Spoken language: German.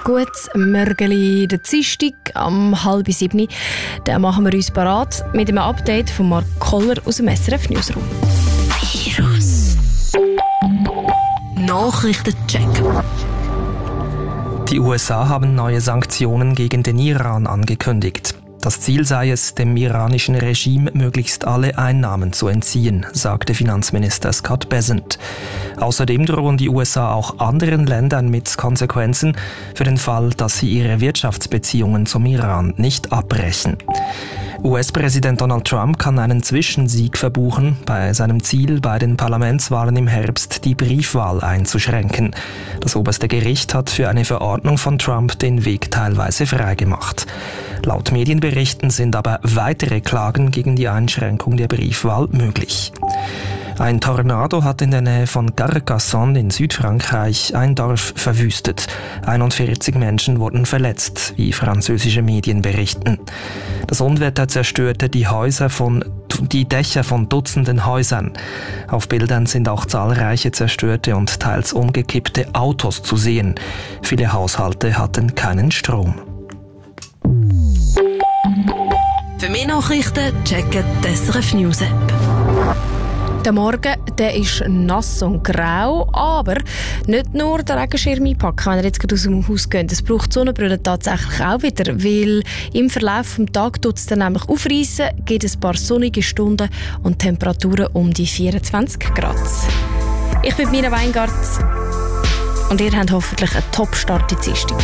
Gutes Morgenli, der Dienstag am 6:30. Dann machen wir uns parat mit einem Update von Mark Koller aus dem SRF Newsroom. Virus. Nachrichtencheck. Die USA haben neue Sanktionen gegen den Iran angekündigt. Das Ziel sei es, dem iranischen Regime möglichst alle Einnahmen zu entziehen, sagte Finanzminister Scott Bessent. Außerdem drohen die USA auch anderen Ländern mit Konsequenzen für den Fall, dass sie ihre Wirtschaftsbeziehungen zum Iran nicht abbrechen. US-Präsident Donald Trump kann einen Zwischensieg verbuchen bei seinem Ziel, bei den Parlamentswahlen im Herbst die Briefwahl einzuschränken. Das oberste Gericht hat für eine Verordnung von Trump den Weg teilweise freigemacht. Laut Medienberichten sind aber weitere Klagen gegen die Einschränkung der Briefwahl möglich. Ein Tornado hat in der Nähe von Carcassonne in Südfrankreich ein Dorf verwüstet. 41 Menschen wurden verletzt, wie französische Medien berichten. Das Unwetter zerstörte die Dächer von Dutzenden Häusern. Auf Bildern sind auch zahlreiche zerstörte und teils umgekippte Autos zu sehen. Viele Haushalte hatten keinen Strom. Für mehr Nachrichten checken die SRF News App. Der Morgen der ist nass und grau, aber nicht nur den Regenschirm einpacken, wenn ihr jetzt gerade aus dem Haus geht. Es braucht Sonnenbrille tatsächlich auch wieder, weil im Verlauf des Tages tut es dann nämlich aufreissen, gibt ein paar sonnige Stunden und Temperaturen um die 24 Grad. Ich bin Mira Weingart und ihr habt hoffentlich einen Top-Start in die Dienstag.